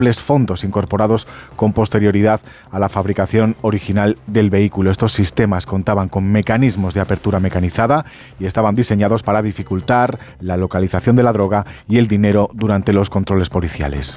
fondos incorporados con posterioridad a la fabricación original del vehículo. Estos sistemas contaban con mecanismos de apertura mecanizada y estaban diseñados para dificultar la localización de la droga y el dinero durante los controles policiales.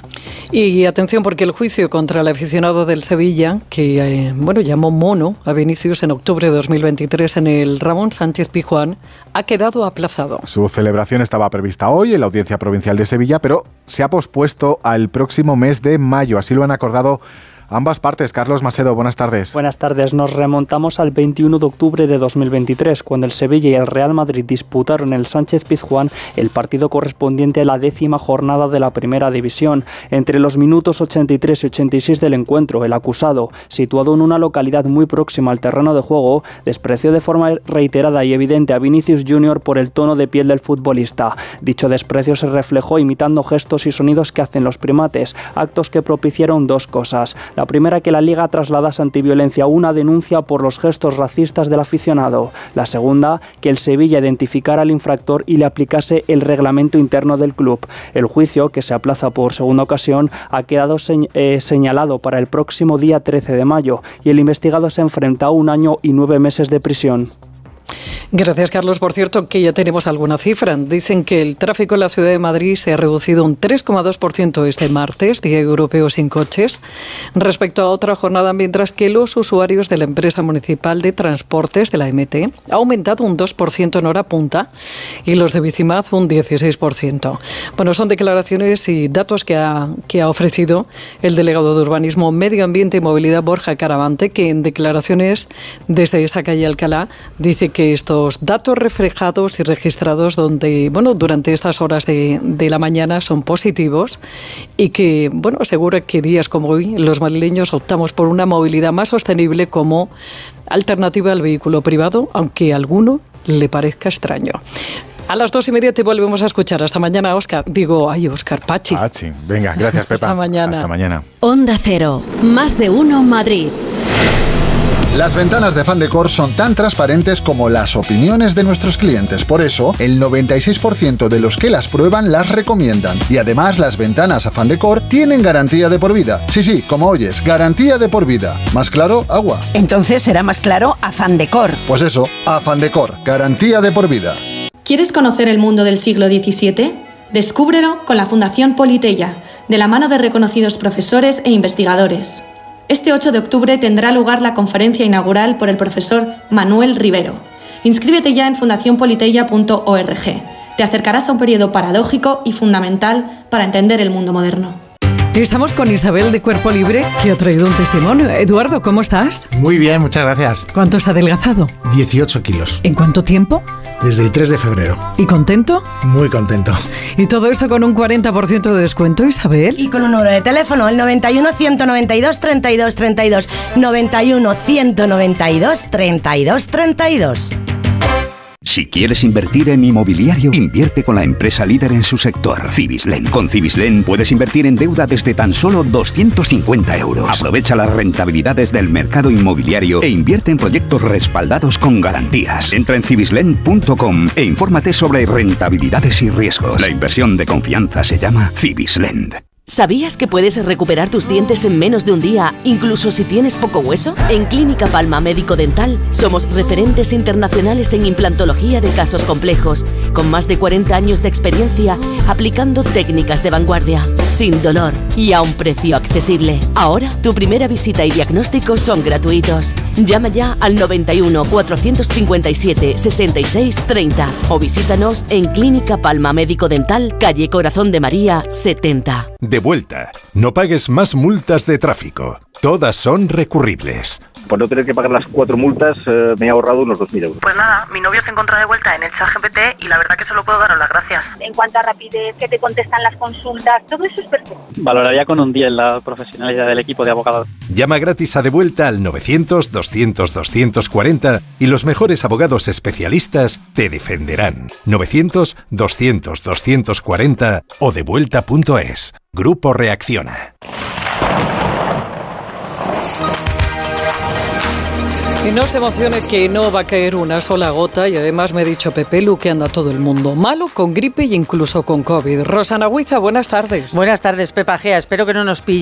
Y atención, porque el juicio contra el aficionado del Sevilla, que llamó mono a Vinicius en octubre de 2023 en el Ramón Sánchez Pizjuán, ha quedado aplazado. Su celebración estaba prevista hoy en la Audiencia Provincial de Sevilla, pero se ha pospuesto al próximo mes de mayo. Así lo han acordado ambas partes. Carlos Macedo, buenas tardes. Buenas tardes. Nos remontamos al 21 de octubre de 2023, cuando el Sevilla y el Real Madrid disputaron en el Sánchez Pizjuán el partido correspondiente a la 10ª jornada de la Primera División. Entre los minutos 83 y 86 del encuentro, el acusado, situado en una localidad muy próxima al terreno de juego, despreció de forma reiterada y evidente a Vinicius Jr. por el tono de piel del futbolista. Dicho desprecio se reflejó imitando gestos y sonidos que hacen los primates, actos que propiciaron dos cosas. La primera, que la Liga trasladase ante violencia una denuncia por los gestos racistas del aficionado. La segunda, que el Sevilla identificara al infractor y le aplicase el reglamento interno del club. El juicio, que se aplaza por segunda ocasión, ha quedado señalado para el próximo día 13 de mayo y el investigado se enfrenta a 1 año y 9 meses de prisión. Gracias, Carlos. Por cierto, que ya tenemos alguna cifra. Dicen que el tráfico en la ciudad de Madrid se ha reducido un 3,2% este martes, Día Europeo sin Coches, respecto a otra jornada, mientras que los usuarios de la empresa municipal de transportes de la MT ha aumentado un 2% en hora punta y los de Bicimad un 16%. Bueno, son declaraciones y datos que ha ofrecido el delegado de Urbanismo, Medio Ambiente y Movilidad, Borja Caravante, que en declaraciones desde esa calle Alcalá dice que estos datos reflejados y registrados durante estas horas de la mañana son positivos y que, asegura que días como hoy los madrileños optamos por una movilidad más sostenible como alternativa al vehículo privado, aunque a alguno le parezca extraño. A las 2:30 te volvemos a escuchar. Hasta mañana, Óscar. Pachi. Venga, gracias, Pepa. Hasta mañana. Hasta mañana. Onda Cero. Más de uno Madrid. Las ventanas de Fandecor son tan transparentes como las opiniones de nuestros clientes. Por eso, el 96% de los que las prueban las recomiendan. Y además, las ventanas a Fandecor tienen garantía de por vida. Sí, como oyes, garantía de por vida. ¿Más claro? Agua. Entonces será más claro a Fandecor. Pues eso, a Fandecor, garantía de por vida. ¿Quieres conocer el mundo del siglo XVII? Descúbrelo con la Fundación Politeia, de la mano de reconocidos profesores e investigadores. Este 8 de octubre tendrá lugar la conferencia inaugural por el profesor Manuel Rivero. Inscríbete ya en fundacionpoliteia.org. Te acercarás a un periodo paradójico y fundamental para entender el mundo moderno. Estamos con Isabel de Cuerpo Libre, que ha traído un testimonio. Eduardo, ¿cómo estás? Muy bien, muchas gracias. ¿Cuánto has adelgazado? 18 kilos. ¿En cuánto tiempo? Desde el 3 de febrero. ¿Y contento? Muy contento. Y todo esto con un 40% de descuento, Isabel. Y con un número de teléfono, el 91 192 32 32. 91 192 32 32. Si quieres invertir en inmobiliario, invierte con la empresa líder en su sector, Cibislen. Con Cibislen puedes invertir en deuda desde tan solo 250 euros. Aprovecha las rentabilidades del mercado inmobiliario e invierte en proyectos respaldados con garantías. Entra en cibislen.com e infórmate sobre rentabilidades y riesgos. La inversión de confianza se llama Cibislen. ¿Sabías que puedes recuperar tus dientes en menos de un día, incluso si tienes poco hueso? En Clínica Palma Médico Dental somos referentes internacionales en implantología de casos complejos, con más de 40 años de experiencia aplicando técnicas de vanguardia, sin dolor y a un precio accesible. Ahora, tu primera visita y diagnóstico son gratuitos. Llama ya al 91 457 66 30 o visítanos en Clínica Palma Médico Dental, calle Corazón de María 70. De vuelta. No pagues más multas de tráfico. Todas son recurribles. Por no tener que pagar las 4 multas, me he ahorrado unos 2.000 euros. Pues nada, mi novio se encuentra de vuelta en el ChatGPT y la verdad que solo puedo daros las gracias. En cuanto a rapidez, que te contestan las consultas, todo eso es perfecto. Valoraría con un 10 la profesionalidad del equipo de abogados. Llama gratis a De Vuelta al 900 200 240 y los mejores abogados especialistas te defenderán. 900 200 240 o devuelta.es. Grupo Reacciona. Y no se emocione que no va a caer una sola gota y además me ha dicho Pepe Lu que anda todo el mundo malo, con gripe e incluso con COVID. Rosana Huiza, buenas tardes. Buenas tardes, Pepa Gea. Espero que no nos pille